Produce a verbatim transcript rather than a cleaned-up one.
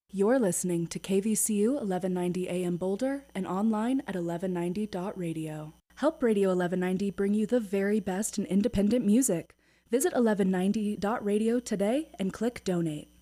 You're listening to K V C U eleven ninety A M Boulder and online at eleven ninety dot radio. Help Radio eleven ninety bring you the very best in independent music. Visit eleven ninety dot radio today and click donate.